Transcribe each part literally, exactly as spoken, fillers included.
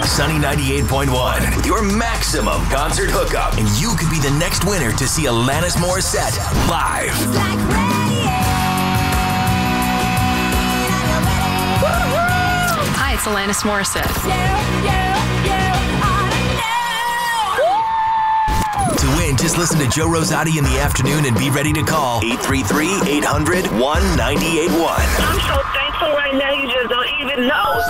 Sunny ninety-eight point one, your maximum concert hookup. And you could be the next winner to see Alanis Morissette live. It's like Hi, it's Alanis Morissette. To win, just listen to Joe Rosati in the afternoon and be ready to call eight three three, eight hundred, one nine eight one. I'm so thankful right now, you just don't even know.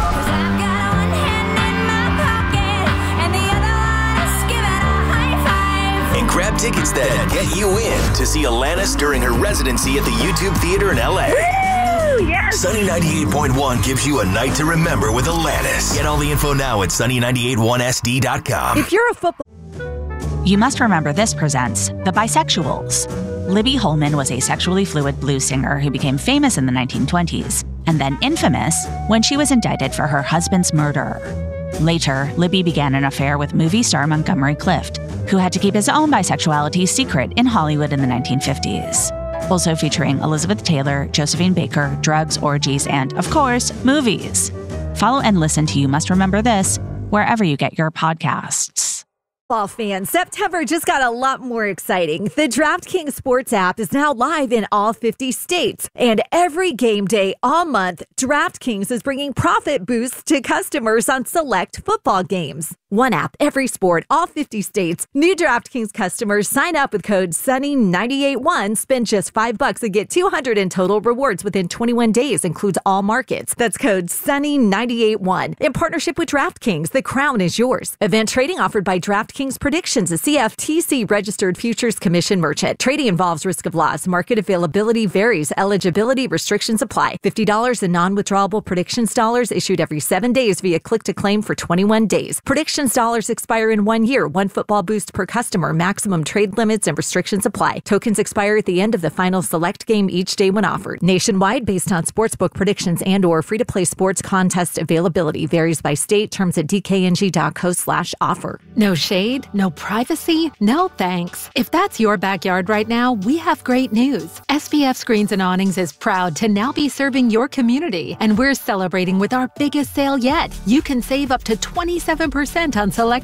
And grab tickets that get you in to see Alanis during her residency at the YouTube Theater in L A. Woo, yes. Sunny ninety-eight point one gives you a night to remember with Alanis. Get all the info now at sunny nine eight one S D dot com. If you're a football... You Must Remember This presents The Bisexuals. Libby Holman was a sexually fluid blues singer who became famous in the nineteen twenties, and then infamous when she was indicted for her husband's murder. Later, Libby began an affair with movie star Montgomery Clift, who had to keep his own bisexuality secret in Hollywood in the nineteen fifties. Also featuring Elizabeth Taylor, Josephine Baker, drugs, orgies, and, of course, movies. Follow and listen to You Must Remember This wherever you get your podcasts. Football fans, September just got a lot more exciting. The DraftKings Sports app is now live in all fifty states. And every game day all month, DraftKings is bringing profit boosts to customers on select football games. One app, every sport, all fifty states. New DraftKings customers sign up with code Sunny nine eight one, spend just five bucks and get two hundred in total rewards within twenty-one days, includes all markets. That's code Sunny nine eight one. In partnership with DraftKings, the crown is yours. Event trading offered by DraftKings Predictions, a C F T C registered futures commission merchant. Trading involves risk of loss. Market availability varies. Eligibility restrictions apply. fifty dollars in non-withdrawable predictions dollars issued every seven days via click to claim for twenty-one days. Predictions dollars expire in one year. One football boost per customer. Maximum trade limits and restrictions apply. Tokens expire at the end of the final select game each day when offered. Nationwide based on sportsbook predictions and or free-to-play sports contest availability. Varies by state. Terms at d k n g dot co slash offer. No shade? No privacy? No thanks. If that's your backyard right now, we have great news. S P F Screens and Awnings is proud to now be serving your community, and we're celebrating with our biggest sale yet. You can save up to twenty-seven percent on select